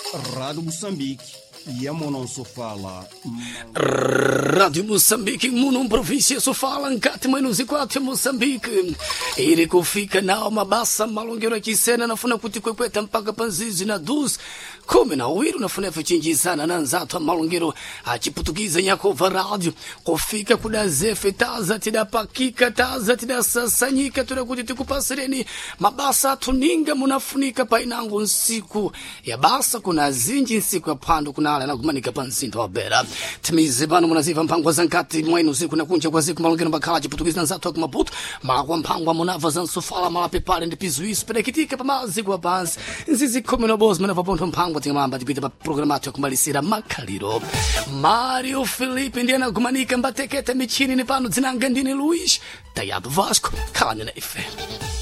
Rádio Moçambique e a Monossofala. Rádio Moçambique, Muno província Sofala, Nkati Mwenuzi Kwati Moçambique. Ili kufika nao mabasa malongero ya kisena nafuna kutikwepweta mpaka panzizi na dus. Kumi na uwiru nafuna fichinji sana na nzatu malongero achiputukiza Nyakova Radio. Kufika kudazefe taza tida pakika taza tida sasanyika tunakuti kupasireni. Mabasa tuninga munafunika painangu nsiku. Ya basa kuna zinji nsiku ya pandu kuna ala na kumanika pansinto wa bera. Timizi banu munaziva mpangwa zankati mwenu siku na kunja kwa ziku malongero mbakala chiputukiza na nzatu wa kumaputu. Malakwa mpangwa munava zansufala malape pale ndipizu isu. Penekitika pa maziku wa banzi. Nzizi kumi na bozi manava ponto mpangwa tinga mamba dipita pa programatu ya kumalisira makaliro. Mario Filipe ndiye na kumanika mbatekete michini ni pano zinanga ndini Luiz. Tayabo Vasco, Kalani na Ife.